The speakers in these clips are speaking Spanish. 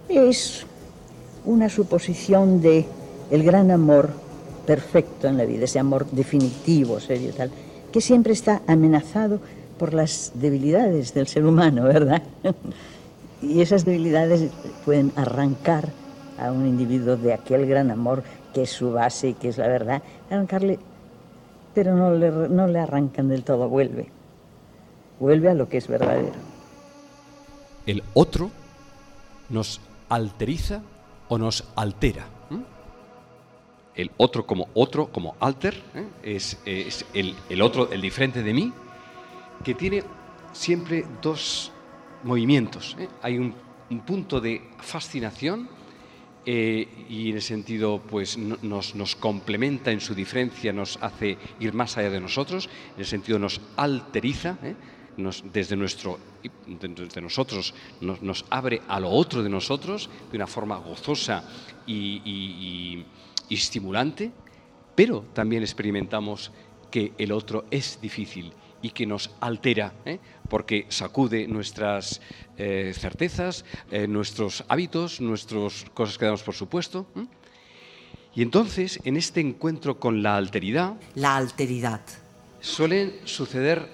Es una suposición de el gran amor perfecto en la vida, ese amor definitivo, serio, tal, que siempre está amenazado por las debilidades del ser humano, ¿verdad? Y esas debilidades pueden arrancar a un individuo de aquel gran amor que es su base y que es la verdad, arrancarle, pero no le arrancan del todo, vuelve a lo que es verdadero. El otro nos alteriza o nos altera. El otro, como alter, es el otro, el diferente de mí, que tiene siempre dos movimientos. Hay un punto de fascinación y en ese sentido pues nos complementa en su diferencia, nos hace ir más allá de nosotros, en ese sentido nos alteriza, desde nosotros nos abre a lo otro de nosotros de una forma gozosa y estimulante, pero también experimentamos que el otro es difícil y que nos altera, porque sacude nuestras certezas, nuestros hábitos, nuestras cosas que damos por supuesto. Y entonces, en este encuentro con la alteridad, suelen suceder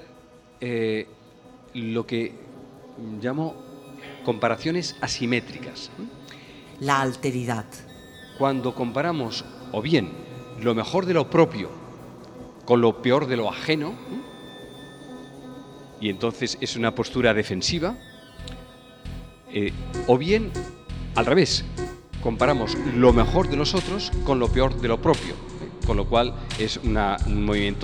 lo que llamo comparaciones asimétricas. La alteridad. Cuando comparamos o bien lo mejor de lo propio con lo peor de lo ajeno, y entonces es una postura defensiva, o bien al revés, comparamos lo mejor de los otros con lo peor de lo propio, con lo cual es un movimiento,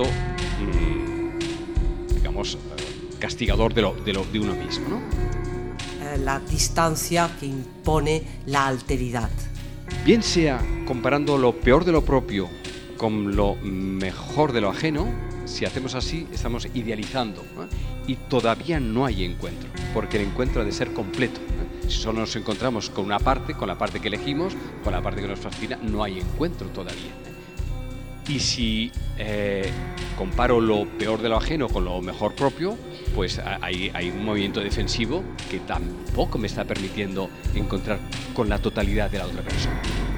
digamos, castigador de uno mismo, ¿no? La distancia que impone la alteridad. Bien sea comparando lo peor de lo propio con lo mejor de lo ajeno, si hacemos así estamos idealizando, y todavía no hay encuentro, porque el encuentro ha de ser completo. Si solo nos encontramos con una parte, con la parte que elegimos, con la parte que nos fascina, no hay encuentro todavía. Y si comparo lo peor de lo ajeno con lo mejor propio, pues hay un movimiento defensivo que tampoco me está permitiendo encontrar con la totalidad de la otra persona.